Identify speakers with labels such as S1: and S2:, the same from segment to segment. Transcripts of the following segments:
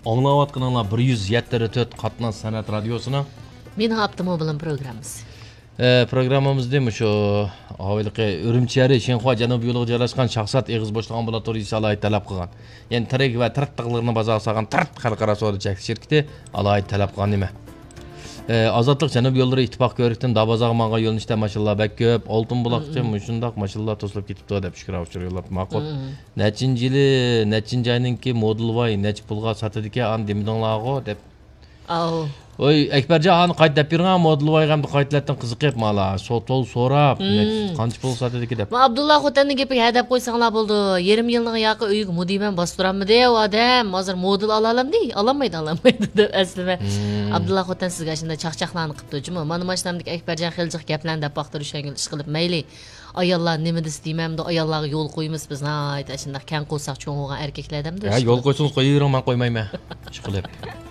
S1: Аңлаватқаныңлар 107.4 Қатнас Sanat Радиосының
S2: Men Optimobil'in programmasi.
S1: Programmamizda shu avvalgi Urumchiyari Shenxua janubiy yo'liga joylashgan shaxsat eg'iz bo'shliq ambulatoriyasi alohida talab qilgan. Ya'ni tirik va tirtiqliqni bazaga solgan Tirt xalqaro savdo shirkati alohida talab qilgan nima? Azodlik janubiy yo'llari ittifoq ko'rikdan Dabazaq manga yo'linishda mashinalar bak ko'p, oltin buloqcha shundoq mashinalar to'silib ketibdi deb fikr avchir yo'llab ma'qul. Nechinchi yili, nechinchi ayninki Model Y nech pulga sotadiki an demidinglargo deb. Oy, Ekbercan qayt deb bergan Model Y ham qaytlatdan qiziqib mala, sotol so'rab, qancha pul sotadiki deb.
S2: Abdulla Xotanning gapiga hadab qo'ysanglar bo'ldi. Yarim yilning yoqi uyga mudiman bosturamidi u odam, hozir model olalamdi, olamaydi deb aslida. Abdulla Xotan sizga shunda chaqchaqlarni qilibdi-jimi? Mana mashinamdek Ekbercan xiljiq gaplarni deb baqtirishangil ish qilib mayli. Ayollar nima deymamdi, ayollarga yo'l qo'yimiz biz. Ayt, shunda kan qo'ysak cho'ng bo'lgan erkaklardamdi.
S1: Ha, yo'l qo'ysangiz qo'yavering, men qo'ymayman. Ish qilib.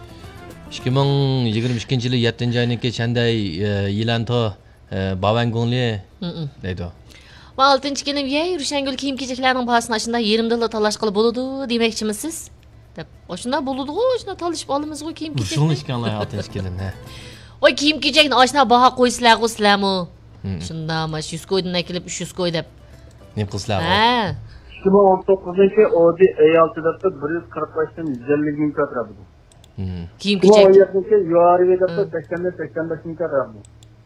S1: 2022 yılı 7. ayındaki şenday yilantı Bavangongli deydi.
S2: Va 6. kelim yey Rusangul kiyim-kechaklarning bahasini aşında yerimdala talash qilib bo'ladi demoqchimisiz? Deb. Oshunda bo'ladi-ku, oshunda talashib olamiz-ku kiyim-kechakni.
S1: Shuni ishkanlar 6. kelim, ha.
S2: Oy kiyim-kechakni oshna baha qo'ysizlar-ku sizlarmi? Shunda mash 100 ko'ydan kelib 300 ko'y deb.
S1: Ne qilsizlar?
S2: Ha.
S3: 2019-yilgi Audi A6 deb 145 dan 150 ming ko'taradi.
S2: Kiyim-kechak.
S3: Yuqoriga deb 80-85 ming ko'taradi.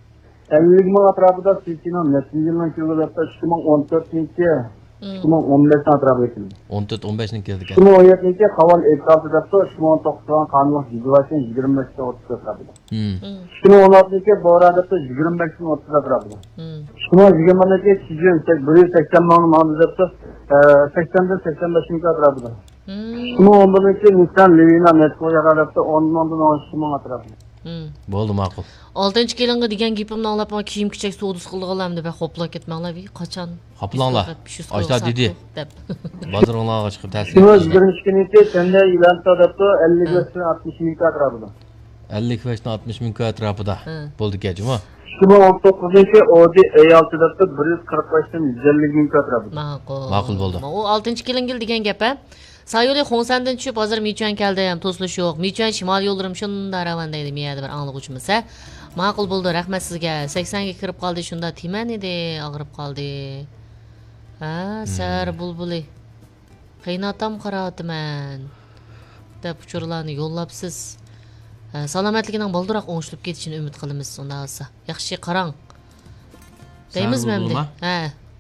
S3: 50 ming atrofida Sitino necha yildan keldi deb 2014-yilgi 2015 atrofida keldi.
S1: 14-15 ning keldi.
S3: 2017-yilgi Haval A6 deb 2009 qonun jilovasi 25 ta 30 atrofida. 2016-yilgi Bora deb 25 ming 30 atrofida. 2020-yilgi Chijin 180 ming ma'lum deb 80 dan 85 ming atrofida. 2011-yilgi Nissan Livina Metro yaratdi 10 mingdan oshiq ming atrofida.
S1: Bo'ldi, ma'qul.
S2: 6. kelinga degan gapimni anglab, men kiyim-kechak savdosi qildigalam deb xoplab ketmanglar, qachon?
S1: Xoplanglar. Ashta dedi. Bozorlarga chiqib ta'sir.
S3: 2022-yilgi tenda Ilanta deb 55 dan 60 ming atrofida.
S1: 55 dan 60 ming atrofida. Bo'ldi kechmi?
S3: 2019-yilgi Audi A6 deb 145 dan 150 ming atrofida.
S2: Ma'qul
S1: bo'ldi.
S2: O 6. kelingil degan gap a. Sayoli Xonsandan tushib hozir Michuan keldi ham to'silish yo'q. Michuan shimol yo'llarim shunda ravan deydi miyada bir anglag'uvchimiz a. Ma'qul bo'ldi, rahmat sizga. 80 ga kirib qoldi, shunda timan edi, og'rib qoldi. Ha, sar bulbuli. Qiynatam qaratiman. deb uchurlarni yo'llabsiz. Salomatligining boldiroq o'ngishilib ketishini umid qilamiz unda olsa. Yaxshi qarang. Deymizmi endi? Ha.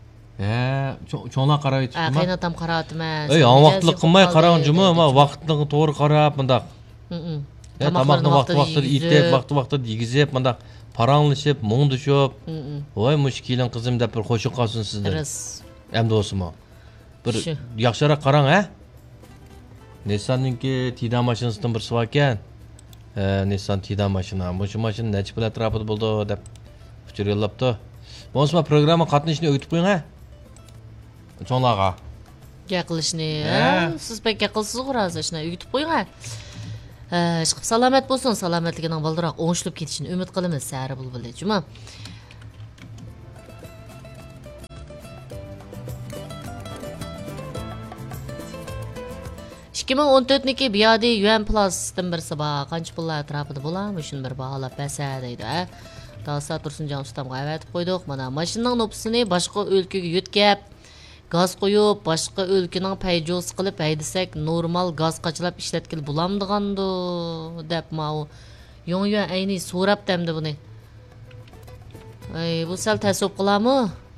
S1: Cho'nglar qarab aytibman.
S2: Qaynatam qaratman.
S1: Ey, vaqtlik qilmay qarang-jimi, men vaqtni to'g'ri qarab bundaq. Tamoqni vaqti-vaqtida itib, vaqti-vaqtida yegizib, bundaq paranglashib, mungdishib. Voy mushkilan qizim deb bir qo'shiq qolsin sizdan. Endi o'simi. Bir yaxshiroq qarang, ha? Nissan'ninki Tidan mashinasidan bir suv ekan. Nissan Tidan mashina. Shu mashina necha pul atrofida bo'ldi deb fikr yo'llabdi. Bo'lsa programma qatnashishni o'tib qo'ying, ha? Cho'nglarga. Gaqilishni, siz pek gaqilsiz g'urasiz, shuni o'tib qo'ying, ha? Chiqib salomat bo'lsin, salomatligining boldiroq o'ngishilib ketishini umid qilamiz, sari bulbul juma. Kimin 14'niki biyadi yuan plus'dan birisi bor. Qancha pullar atrofida bo'larmi? Shuni bir baholab basa deydi, ha. Dalsa Tursunjon ustamga aytib qo'ydik. Mana mashinaning nopsini boshqa o'lkaga yo'tkab, gaz qo'yib, boshqa o'lkaning payjosi qilib haydasak, normal gaz qachlab ishlatkil bo'lamdigandi deb mau yo'ng ayni so'rab demdi buni. Bu sal tasavvur qilammi?